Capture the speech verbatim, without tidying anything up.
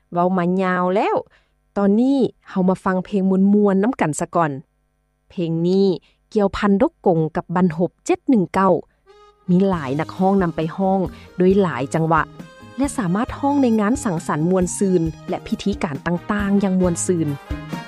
เว้ามายาวแล้วตอนนี้เฮามาฟังเพลงมวนๆนำกันซะก่อนเพลงนี้เกี่ยวพันดกกงกับบันหบเจ็ดหนึ่งเก้ามีหลายนักฮ้องนำไปฮ้องโดยหลายจังหวะและสามารถฮ้องในงานสังสรรค์มวลซืนและพิธีการต่างๆอย่างมวลซืน